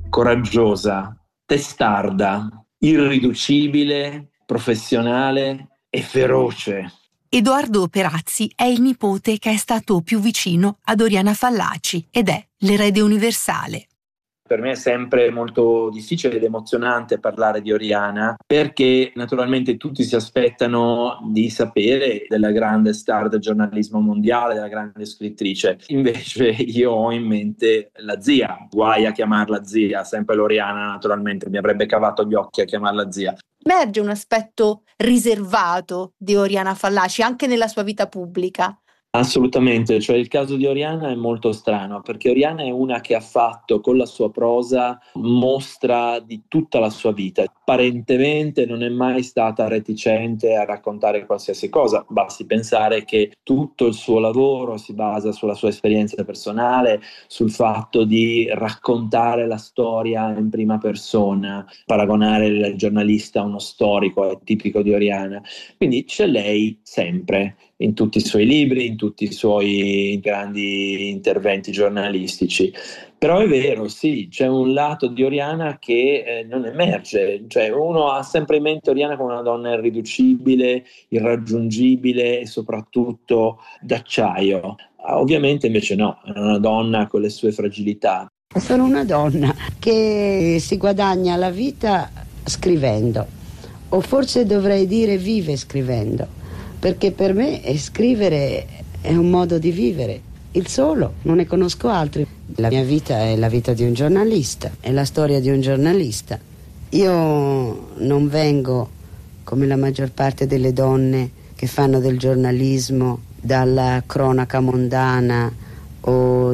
coraggiosa, testarda, irriducibile, professionale e feroce. Edoardo Perazzi è il nipote che è stato più vicino ad Oriana Fallaci ed è l'erede universale. Per me è sempre molto difficile ed emozionante parlare di Oriana, perché naturalmente tutti si aspettano di sapere della grande star del giornalismo mondiale, della grande scrittrice. Invece io ho in mente la zia, guai a chiamarla zia, sempre l'Oriana naturalmente, mi avrebbe cavato gli occhi a chiamarla zia. Emerge un aspetto riservato di Oriana Fallaci anche nella sua vita pubblica. Assolutamente, cioè il caso di Oriana è molto strano perché Oriana è una che ha fatto con la sua prosa mostra di tutta la sua vita. Apparentemente non è mai stata reticente a raccontare qualsiasi cosa, basti pensare che tutto il suo lavoro si basa sulla sua esperienza personale, sul fatto di raccontare la storia in prima persona, paragonare il giornalista a uno storico è tipico di Oriana. Quindi c'è lei sempre, in tutti i suoi libri, in tutti i suoi grandi interventi giornalistici. Però è vero, sì, c'è un lato di Oriana che non emerge, cioè uno ha sempre in mente Oriana come una donna irriducibile, irraggiungibile e soprattutto d'acciaio. Ovviamente invece no, è una donna con le sue fragilità. Sono una donna che si guadagna la vita scrivendo, o forse dovrei dire vive scrivendo, perché per me scrivere è un modo di vivere, il solo, non ne conosco altri. La mia vita è la vita di un giornalista, è la storia di un giornalista. Io non vengo, come la maggior parte delle donne che fanno del giornalismo, dalla cronaca mondana o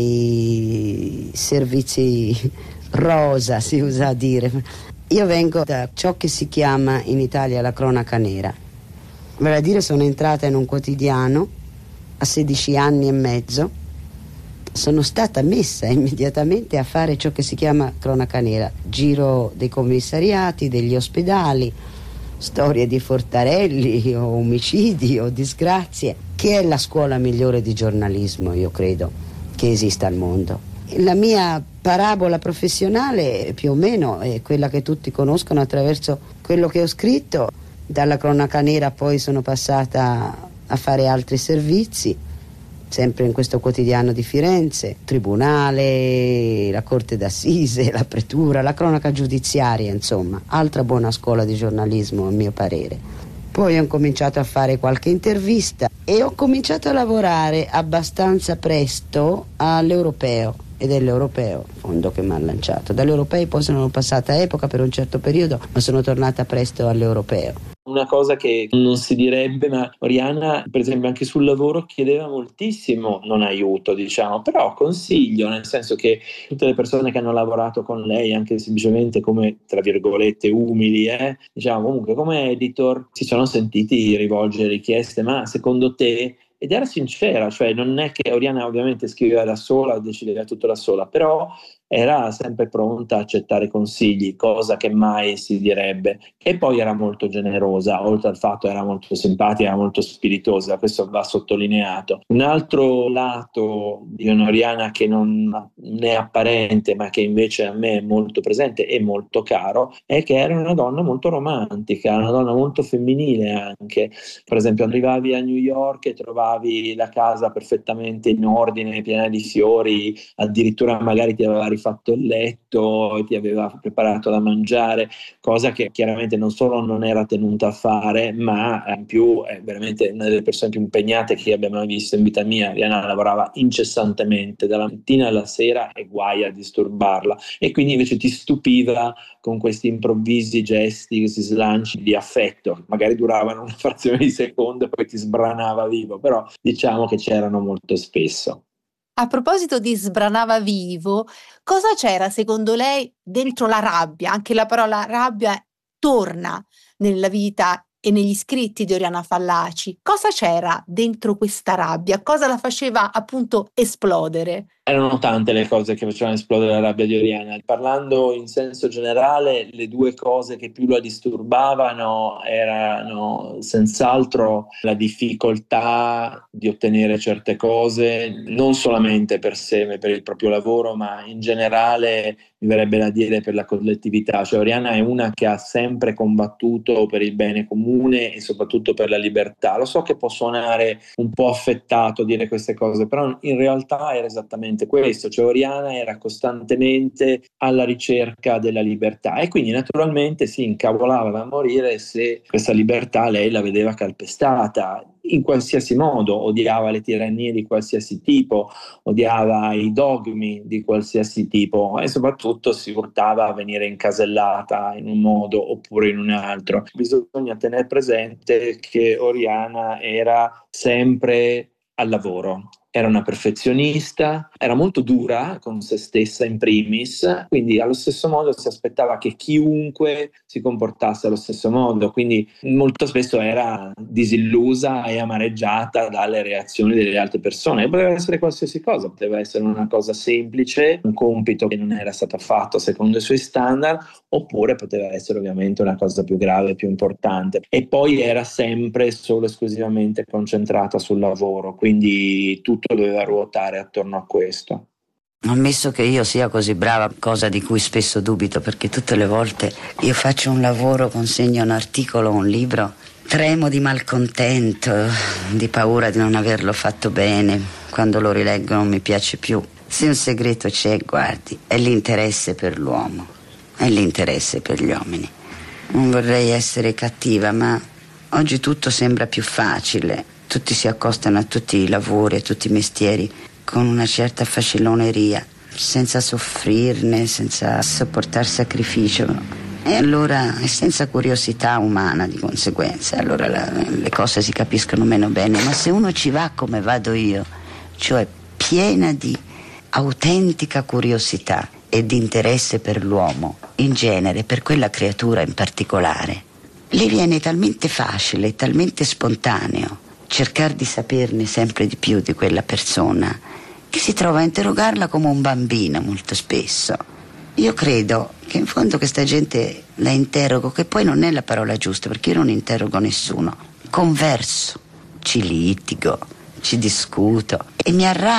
dai servizi rosa, si usa a dire. Io vengo da ciò che si chiama in Italia la cronaca nera. Vale a dire, sono entrata in un quotidiano a 16 anni e mezzo, sono stata messa immediatamente a fare ciò che si chiama cronaca nera, giro dei commissariati, degli ospedali, storie di fortarelli o omicidi o disgrazie, che è la scuola migliore di giornalismo, io credo, che esista al mondo. La mia parabola professionale più o meno è quella che tutti conoscono attraverso quello che ho scritto. Dalla cronaca nera poi sono passata a fare altri servizi, sempre in questo quotidiano di Firenze, tribunale, la corte d'assise, la pretura, la cronaca giudiziaria, insomma, altra buona scuola di giornalismo a mio parere. Poi ho cominciato a fare qualche intervista e ho cominciato a lavorare abbastanza presto all'Europeo, ed è l'Europeo, fondo che mi ha lanciato. Dall'Europeo poi sono passata a Epoca per un certo periodo, ma sono tornata presto all'Europeo. Una cosa che non si direbbe, ma Oriana, per esempio, anche sul lavoro chiedeva moltissimo, non aiuto, diciamo, però consiglio, nel senso che tutte le persone che hanno lavorato con lei, anche semplicemente come, tra virgolette, umili, diciamo, comunque come editor, si sono sentiti rivolgere richieste, ma secondo te... Ed era sincera, cioè non è che Oriana ovviamente scriveva da sola, decideva tutto da sola, però era sempre pronta a accettare consigli, cosa che mai si direbbe. E poi era molto generosa, oltre al fatto era molto simpatica, era molto spiritosa, questo va sottolineato. Un altro lato di Oriana che non è apparente, ma che invece a me è molto presente e molto caro, è che era una donna molto romantica, una donna molto femminile anche. Per esempio arrivavi a New York e trovavi la casa perfettamente in ordine, piena di fiori, addirittura magari ti aveva rifatto il letto, ti aveva preparato da mangiare, cosa che chiaramente non solo non era tenuta a fare, ma in più è veramente una delle persone più impegnate che abbiamo mai visto in vita mia. Rihanna lavorava incessantemente dalla mattina alla sera e guai a disturbarla, e quindi invece ti stupiva con questi improvvisi gesti, questi slanci di affetto, magari duravano una frazione di secondo e poi ti sbranava vivo, però diciamo che c'erano molto spesso. A proposito di sbranava vivo, cosa c'era secondo lei dentro la rabbia? Anche la parola rabbia torna nella vita e negli scritti di Oriana Fallaci. Cosa c'era dentro questa rabbia? Cosa la faceva appunto esplodere? Erano tante le cose che facevano esplodere la rabbia di Oriana. Parlando in senso generale, le due cose che più la disturbavano erano senz'altro la difficoltà di ottenere certe cose, non solamente per sé, per il proprio lavoro, ma in generale, mi verrebbe da dire, per la collettività. Cioè Oriana è una che ha sempre combattuto per il bene comune e soprattutto per la libertà. Lo so che può suonare un po' affettato dire queste cose, però in realtà era esattamente questo, cioè Oriana era costantemente alla ricerca della libertà e quindi naturalmente si incavolava da morire se questa libertà lei la vedeva calpestata in qualsiasi modo, odiava le tirannie di qualsiasi tipo, odiava i dogmi di qualsiasi tipo e soprattutto si urtava a venire incasellata in un modo oppure in un altro. Bisogna tenere presente che Oriana era sempre al lavoro. Era una perfezionista, era molto dura con se stessa in primis, quindi allo stesso modo si aspettava che chiunque si comportasse allo stesso modo, quindi molto spesso era disillusa e amareggiata dalle reazioni delle altre persone. Poteva essere qualsiasi cosa, poteva essere una cosa semplice, un compito che non era stato fatto secondo i suoi standard, oppure poteva essere ovviamente una cosa più grave, più importante. E poi era sempre solo esclusivamente concentrata sul lavoro, quindi tutto doveva ruotare attorno a questo. Ammesso che io sia così brava, cosa di cui spesso dubito, perché tutte le volte io faccio un lavoro, consegno un articolo, un libro, tremo di malcontento, di paura di non averlo fatto bene, quando lo rileggo non mi piace più. Se un segreto c'è, guardi, è l'interesse per l'uomo, è l'interesse per gli uomini. Non vorrei essere cattiva, ma oggi tutto sembra più facile. Tutti si accostano a tutti i lavori, a tutti i mestieri con una certa faciloneria, senza soffrirne, senza sopportare sacrificio. E allora è senza curiosità umana di conseguenza. Allora le cose si capiscono meno bene. Ma se uno ci va come vado io, cioè piena di autentica curiosità e di interesse per l'uomo in genere, per quella creatura in particolare, le viene talmente facile, talmente spontaneo cercare di saperne sempre di più di quella persona, che si trova a interrogarla come un bambino molto spesso. Io credo che in fondo questa gente la interrogo, che poi non è la parola giusta, perché io non interrogo nessuno, converso, ci litigo, ci discuto e mi arrabbio